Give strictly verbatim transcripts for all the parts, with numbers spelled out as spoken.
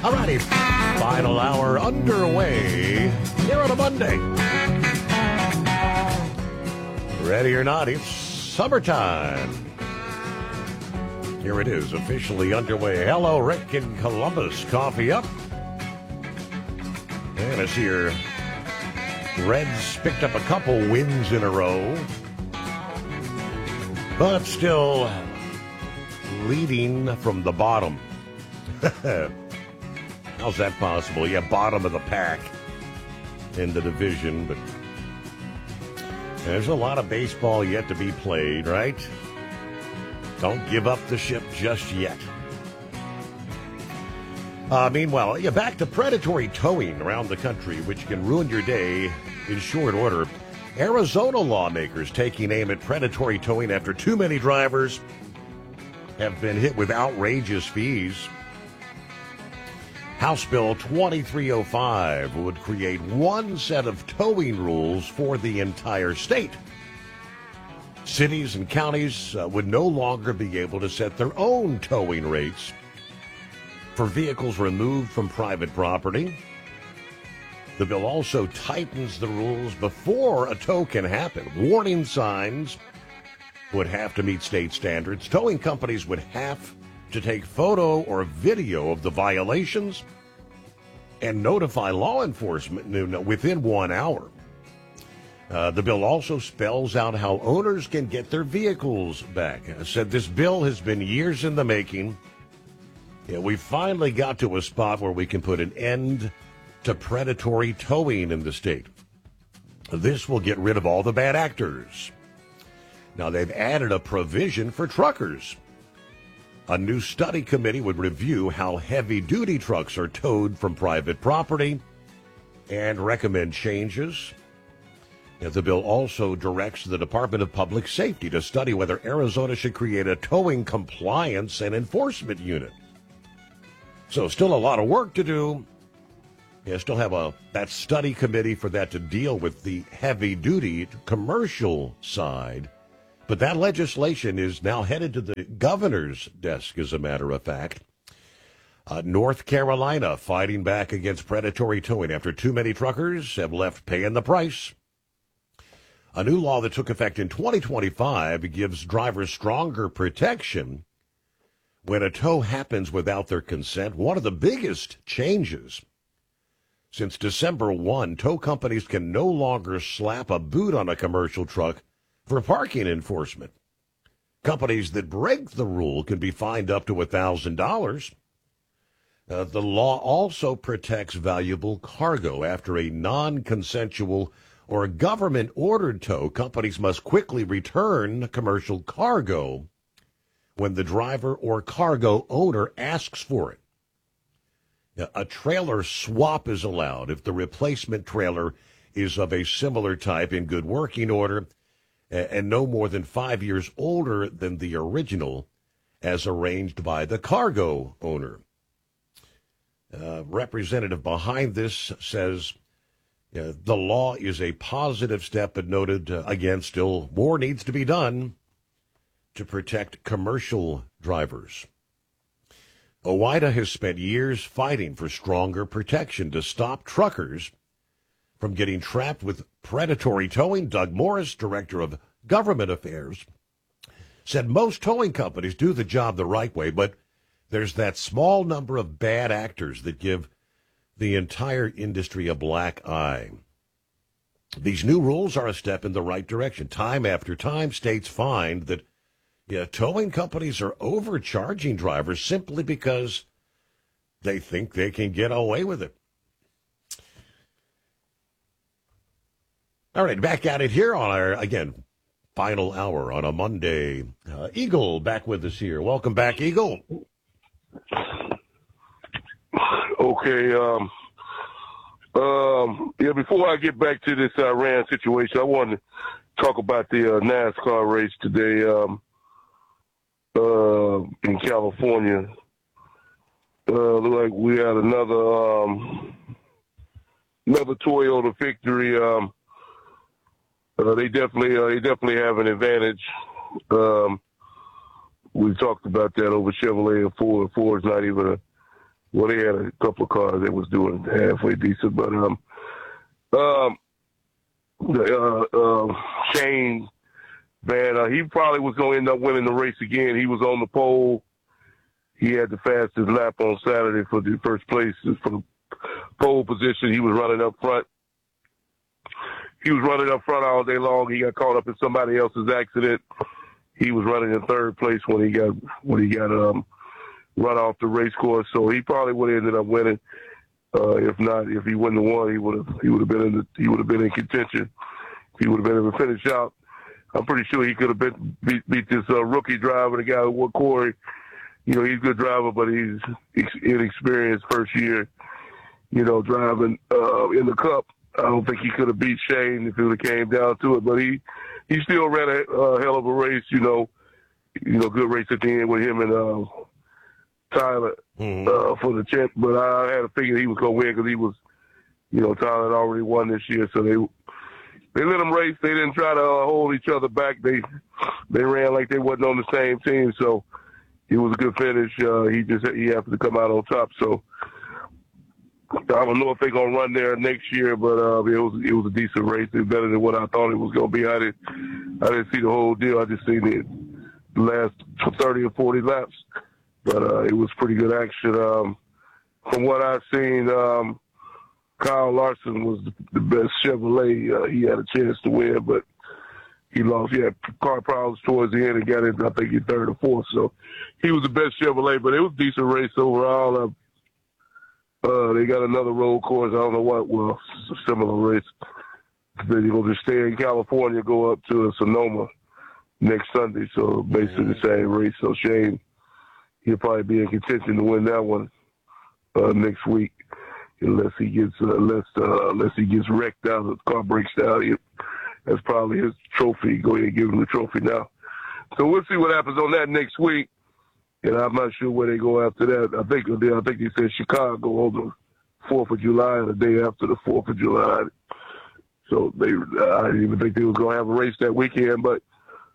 Alrighty, final hour underway here on a Monday. Ready or not, it's summertime. Here it is, officially underway. Hello, Rick in Columbus. Coffee up. And I see your Reds picked up a couple wins in a row, but still leading from the bottom. How's that possible? Yeah, bottom of the pack in the division, but there's a lot of baseball yet to be played, right? Don't give up the ship just yet. Uh, meanwhile, yeah, back to predatory towing around the country, which can ruin your day in short order. Arizona lawmakers taking aim at predatory towing after too many drivers have been hit with outrageous fees. House Bill twenty-three oh five would create one set of towing rules for the entire state. Cities and counties uh, would no longer be able to set their own towing rates for vehicles removed from private property. The bill also tightens the rules before a tow can happen. Warning signs would have to meet state standards. Towing companies would have to take photo or video of the violations and notify law enforcement within one hour. Uh, the bill also spells out how owners can get their vehicles back. I said this bill has been years in the making. Yeah, we finally got to a spot where we can put an end to predatory towing in the state. This will get rid of all the bad actors. Now, they've added a provision for truckers. A new study committee would review how heavy-duty trucks are towed from private property and recommend changes. Yeah, the bill also directs the Department of Public Safety to study whether Arizona should create a towing compliance and enforcement unit. So still a lot of work to do. Yeah, still have a that study committee for that to deal with the heavy-duty commercial side. But that legislation is now headed to the governor's desk, as a matter of fact. Uh, North Carolina fighting back against predatory towing after too many truckers have left paying the price. A new law that took effect in twenty twenty-five gives drivers stronger protection when a tow happens without their consent. One of the biggest changes since December first, tow companies can no longer slap a boot on a commercial truck for parking enforcement. Companies that break the rule can be fined up to one thousand dollars. Uh, the law also protects valuable cargo. After a non-consensual or government-ordered tow, companies must quickly return commercial cargo when the driver or cargo owner asks for it. A trailer swap is allowed if the replacement trailer is of a similar type in good working order and no more than five years older than the original, as arranged by the cargo owner. Uh, representative behind this says uh, the law is a positive step, but noted, uh, again, still more needs to be done to protect commercial drivers. OOIDA has spent years fighting for stronger protection to stop truckers from getting trapped with predatory towing. Doug Morris, director of government affairs, said most towing companies do the job the right way, but there's that small number of bad actors that give the entire industry a black eye. These new rules are a step in the right direction. Time after time, states find that yeah, towing companies are overcharging drivers simply because they think they can get away with it. All right, back at it here on our, again, final hour on a Monday. Uh, Eagle back with us here. Welcome back, Eagle. Okay. Um, um, yeah, before I get back to this Iran situation, I wanted to talk about the uh, NASCAR race today um, uh, in California. Uh, look like we had another um, another Toyota victory. Um, uh, they definitely uh, they definitely have an advantage. Um, we talked about that over Chevrolet and Ford. Ford's not even a well, they had a couple of cars that was doing halfway decent, but um, um, the, uh, uh, Shane Van, uh, he probably was going to end up winning the race again. He was on the pole. He had the fastest lap on Saturday for the first place for the pole position. He was running up front. He was running up front all day long. He got caught up in somebody else's accident. He was running in third place when he got when he got um, run off the race course. So he probably would have ended up winning. Uh, if not, if he wouldn't have won, he would have he would have been in the, he would have been in contention. He would have been able to finish out. I'm pretty sure he could have been beat, beat this uh, rookie driver, the guy who won Corey. You know, he's a good driver, but he's inexperienced first year. You know, driving uh, in the Cup. I don't think he could have beat Shane if it would have came down to it. But he, he still ran a uh, hell of a race. You know, you know, good race at the end with him and uh, Tyler mm-hmm. uh, for the champ. But I had to figure he was going to win because he was, you know, Tyler had already won this year, so they they let him race. They didn't try to uh, hold each other back. They they ran like they wasn't on the same team. So it was a good finish. Uh, he just he happened to come out on top. So. I don't know if they're gonna run there next year, but uh, it was it was a decent race. It was better than what I thought it was gonna be. I didn't I didn't see the whole deal. I just seen it the last thirty or forty laps, but uh, it was pretty good action. Um, from what I've seen, um, Kyle Larson was the best Chevrolet. Uh, he had a chance to win, but he lost. He had car problems towards the end and got in, I think, in third or fourth. So he was the best Chevrolet, but it was a decent race overall. Uh, Uh, they got another road course. I don't know what. Well, similar race. They're going to stay in California, go up to Sonoma next Sunday. So basically the same race. So Shane, he'll probably be in contention to win that one uh, next week, unless he gets uh, unless uh, unless he gets wrecked out, the car breaks down. He, that's probably his trophy. Go ahead and give him the trophy now. So we'll see what happens on that next week. And I'm not sure where they go after that. I think I think they said Chicago on the fourth of July and the day after the fourth of July. So they, I didn't even think they were going to have a race that weekend. But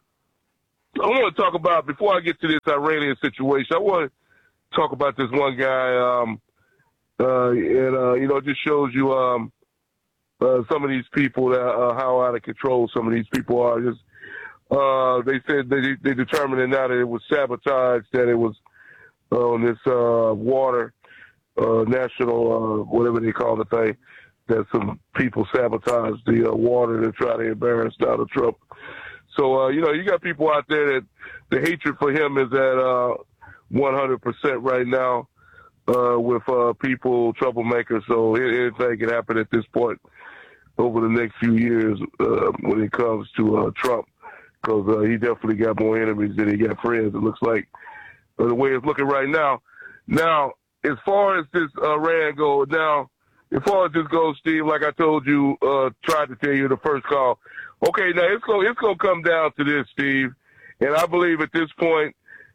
I want to talk about, before I get to this Iranian situation, I want to talk about this one guy. Um, uh, and, uh, you know, it just shows you um, uh, some of these people, that, uh, how out of control some of these people are. Just Uh, they said they they determined it now that it was sabotage, that it was uh, on this uh, water, uh, national, uh, whatever they call the thing, that some people sabotaged the uh, water to try to embarrass Donald Trump. So, uh, you know, you got people out there that the hatred for him is at uh, one hundred percent right now uh, with uh, people, troublemakers. So anything can happen at this point over the next few years uh, when it comes to uh, Trump. Because uh, he definitely got more enemies than he got friends, it looks like, uh, the way it's looking right now. Now, as far as this Iran goes, now, as far as this goes, Steve, like I told you, uh, tried to tell you the first call. Okay, now it's going it's going to come down to this, Steve, and I believe at this point,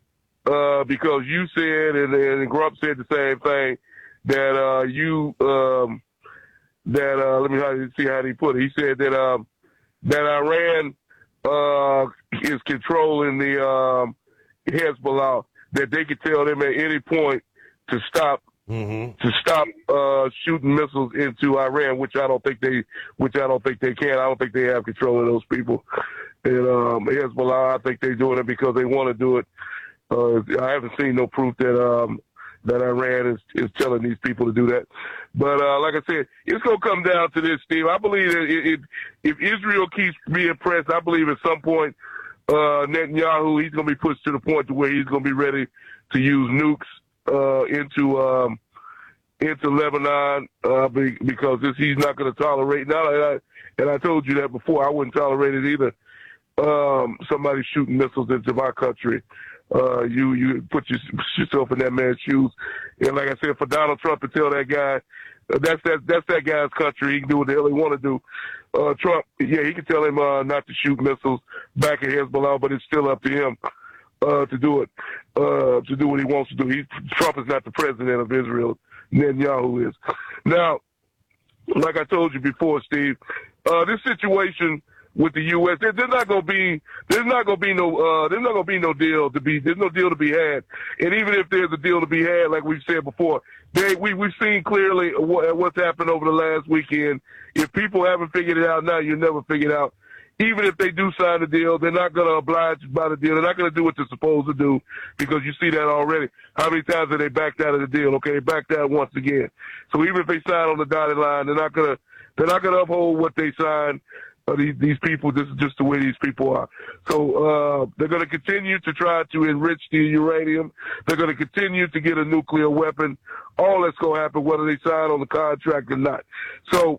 uh, because you said and, and Grump said the same thing, that uh, you um, that uh, let me see how he put it. He said that um, that Iran. Uh, is controlling the um, Hezbollah, that they could tell them at any point to stop mm-hmm. to stop uh, shooting missiles into Iran, which I don't think they which I don't think they can. I don't think they have control of those people. And um, Hezbollah, I think they're doing it because they want to do it. Uh, I haven't seen no proof that um, that Iran is, is telling these people to do that. But uh, like I said, it's going to come down to this, Steve. I believe that it, it, if Israel keeps being pressed, I believe at some point uh, Netanyahu, he's going to be pushed to the point to where he's going to be ready to use nukes uh, into um, into Lebanon uh, because this, he's not going to tolerate. Now, and I, and I told you that before, I wouldn't tolerate it either. Um, somebody shooting missiles into my country. Uh, you you put your, yourself in that man's shoes, and like I said, for Donald Trump to tell that guy, uh, that's that that's that guy's country. He can do what the hell he want to do. Uh, Trump, yeah, he can tell him uh, not to shoot missiles back at Hezbollah, but it's still up to him uh, to do it, uh, to do what he wants to do. He, Trump is not the president of Israel. Netanyahu is. Now, like I told you before, Steve, uh, this situation with the U S. There, there's not gonna be there's not gonna be no uh, there's not gonna be no deal to be there's no deal to be had. And even if there's a deal to be had, like we've said before, they we we've seen clearly what, what's happened over the last weekend. If people haven't figured it out now, you'll never figure it out. Even if they do sign a deal, they're not going to oblige by the deal. They're not going to do what they're supposed to do, because you see that already. How many times have they backed out of the deal? Okay, they backed out once again. So even if they sign on the dotted line, they're not going to they're not going to uphold what they signed. Uh, these, these people, this is just the way these people are. So uh, they're going to continue to try to enrich the uranium. They're going to continue to get a nuclear weapon. All that's going to happen, whether they sign on the contract or not. So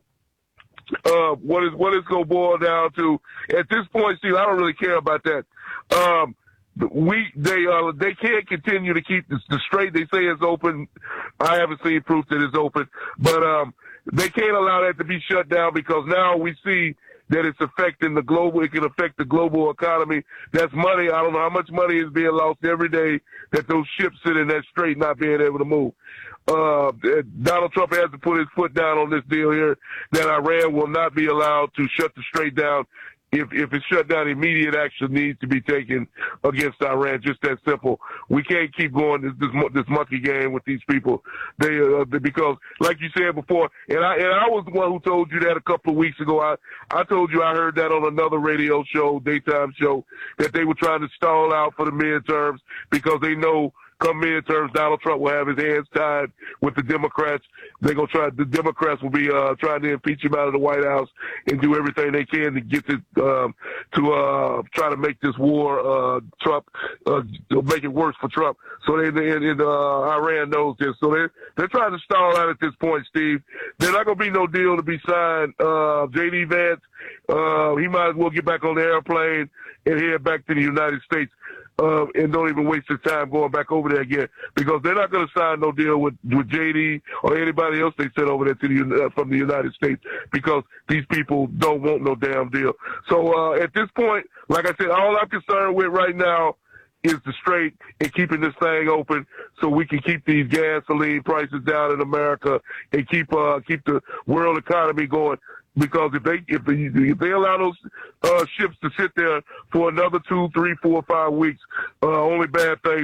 uh, what is what it's going to boil down to at this point, Steve? I don't really care about that. Um, we they uh, they can't continue to keep the, the Strait. They say it's open. I haven't seen proof that it's open, but um, they can't allow that to be shut down, because now we see that it's affecting the global, it can affect the global economy. That's money. I don't know how much money is being lost every day that those ships sit in that strait not being able to move. Uh, Donald Trump has to put his foot down on this deal here, that Iran will not be allowed to shut the strait down. If, if it's shut down, immediate action needs to be taken against Iran. Just that simple. We can't keep going this this, this monkey game with these people. They, uh, they because, like you said before, and I and I was the one who told you that a couple of weeks ago. I I told you I heard that on another radio show, daytime show, that they were trying to stall out for the midterms because they know come midterms, Donald Trump will have his hands tied with the Democrats. They're gonna try. The Democrats will be uh, trying to impeach him out of the White House and do everything they can to get this um, to uh, try to make this war uh, Trump uh, make it worse for Trump. So they, they and, uh, Iran knows this. So they they're trying to stall out at this point, Steve. There's not gonna be no deal to be signed. Uh, J D Vance, uh, he might as well get back on the airplane and head back to the United States. Uh, and don't even waste your time going back over there again, because they're not going to sign no deal with, with J D or anybody else they sent over there to the, uh, from the United States, because these people don't want no damn deal. So uh, at this point, like I said, all I'm concerned with right now is the strait and keeping this thing open so we can keep these gasoline prices down in America and keep uh, keep the world economy going. Because if they if they, if they allow those uh, ships to sit there for another two, three, four, five weeks, uh, only bad things